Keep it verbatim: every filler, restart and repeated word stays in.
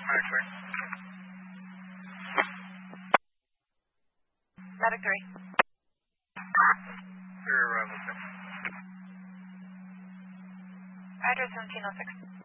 Medic three. Medic three. Your arrival, sir. Address seventeen oh six.